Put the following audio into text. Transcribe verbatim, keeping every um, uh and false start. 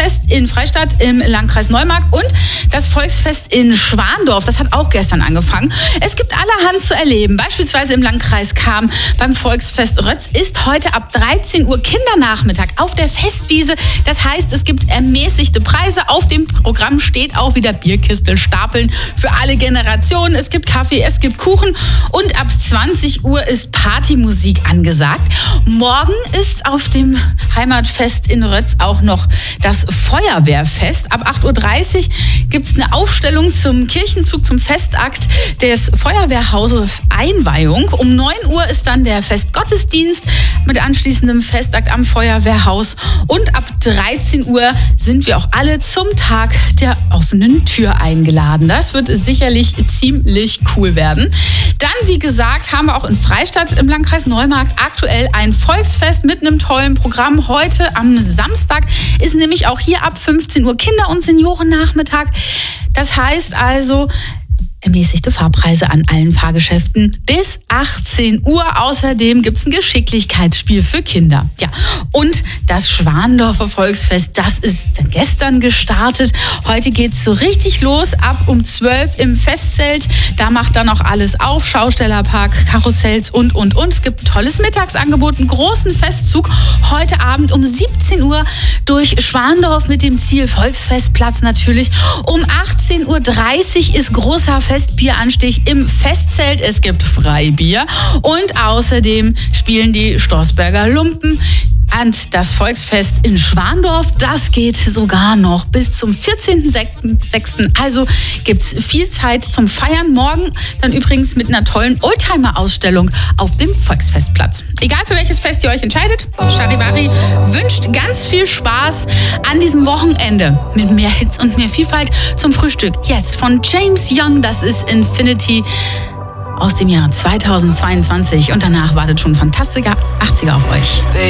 Volksfest in Freistadt im Landkreis Neumarkt und das Volksfest in Schwandorf. Das hat auch gestern angefangen. Es gibt allerhand zu erleben. Beispielsweise im Landkreis Cham beim Volksfest Rötz ist heute ab dreizehn Uhr Kindernachmittag auf der Festwiese. Das heißt, es gibt ermäßigte Preise. Auf dem Programm steht auch wieder Bierkistel stapeln für alle Generationen. Es gibt Kaffee, es gibt Kuchen und ab zwanzig Uhr ist Partymusik angesagt. Morgen ist auf dem Heimatfest in Rötz auch noch das Feuerwehrfest. Ab acht Uhr dreißig gibt es eine Aufstellung zum Kirchenzug, zum Festakt des Feuerwehrhauses Einweihung. Um neun Uhr ist dann der Festgottesdienst mit anschließendem Festakt am Feuerwehrhaus. Und ab dreizehn Uhr sind wir auch alle zum Tag der offenen Tür eingeladen. Das wird sicherlich ziemlich cool werden. Dann, wie gesagt, haben wir auch in Freistadt im Landkreis Neumarkt aktuell ein Volksfest mit einem tollen Programm. Heute am Samstag ist nämlich auch hier ab fünfzehn Uhr Kinder- und Seniorennachmittag. Das heißt also ermäßigte Fahrpreise an allen Fahrgeschäften bis achtzehn Uhr. Außerdem gibt es ein Geschicklichkeitsspiel für Kinder. Ja, und das Schwandorfer Volksfest, das ist gestern gestartet. Heute geht es so richtig los, ab um zwölf im Festzelt. Da macht dann auch alles auf, Schaustellerpark, Karussells und, und, und. Es gibt ein tolles Mittagsangebot, einen großen Festzug. Heute Abend um siebzehn Uhr durch Schwandorf mit dem Ziel Volksfestplatz natürlich. Um achtzehn Uhr dreißig ist großer Festbieranstich im Festzelt. Es gibt Freibier und außerdem spielen die Stoßberger Lumpen. Und das Volksfest in Schwandorf, das geht sogar noch bis zum vierzehnten sechsten Also gibt es viel Zeit zum Feiern. Morgen dann übrigens mit einer tollen Oldtimer-Ausstellung auf dem Volksfestplatz. Egal für welches Fest ihr euch entscheidet, Charivari wünscht ganz viel Spaß an diesem Wochenende mit mehr Hits und mehr Vielfalt zum Frühstück. Jetzt von James Young, das ist Infinity aus dem Jahr zweitausendzweiundzwanzig und danach wartet schon ein fantastischer achtziger auf euch.